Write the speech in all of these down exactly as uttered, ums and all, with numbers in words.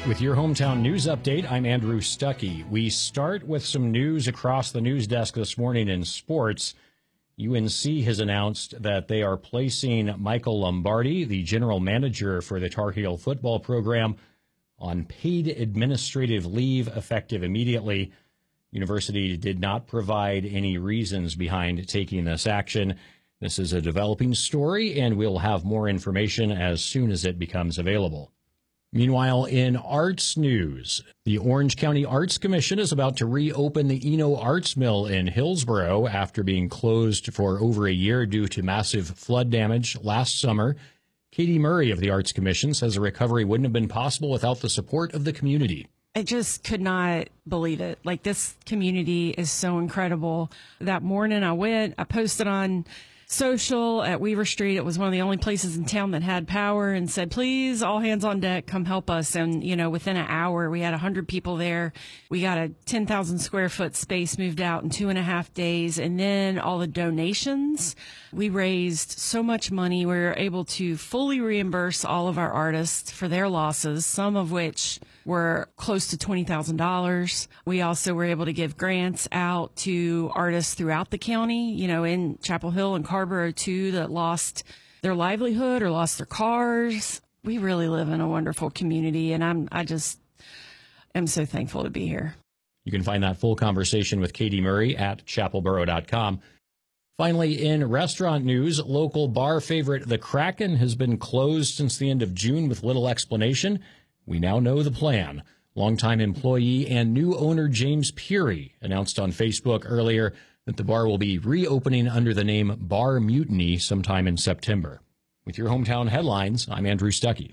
With your hometown news update, I'm Andrew Stuckey. We start with some news across the news desk this morning in sports. U N C has announced that they are placing Michael Lombardi, the general manager for the Tar Heel football program, on paid administrative leave effective immediately. University did not provide any reasons behind taking this action. This is a developing story, and we'll have more information as soon as it becomes available. Meanwhile, in arts news, the Orange County Arts Commission is about to reopen the Eno Arts Mill in Hillsboro after being closed for over a year due to massive flood damage last summer. Katie Murray of the Arts Commission says a recovery wouldn't have been possible without the support of the community. I just could not believe it. Like, this community is so incredible. That morning I went, I posted on social at Weaver Street. It was one of the only places in town that had power, and said, please, all hands on deck, come help us. And, you know, within an hour, we had one hundred people there. We got a ten thousand square foot space moved out in two and a half days. And then all the donations, we raised so much money. We were able to fully reimburse all of our artists for their losses, some of which were close to twenty thousand dollars. We also were able to give grants out to artists throughout the county, you know, in Chapel Hill and Carrboro too, that lost their livelihood or lost their cars. We really live in a wonderful community, and I'm, I just am so thankful to be here. You can find that full conversation with Katie Murray at chapelboro dot com. Finally, in restaurant news, local bar favorite The Kraken has been closed since the end of June with little explanation. We now know the plan. Longtime employee and new owner James Peary announced on Facebook earlier that the bar will be reopening under the name Bar Mutiny sometime in September. With your hometown headlines, I'm Andrew Stuckey.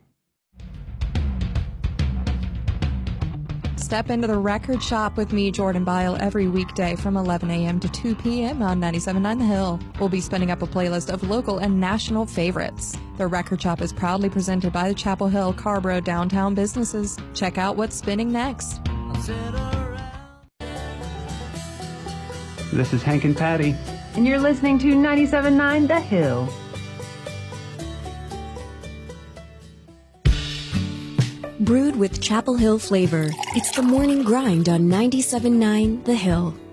Step into the record shop with me, Jordan Bile, every weekday from eleven a.m. to two p.m. on ninety-seven point nine The Hill. We'll be spinning up a playlist of local and national favorites. The record shop is proudly presented by the Chapel Hill Carrboro downtown businesses. Check out what's spinning next. This is Hank and Patty. And you're listening to ninety-seven point nine The Hill. Brewed with Chapel Hill flavor, it's the morning grind on ninety-seven point nine The Hill.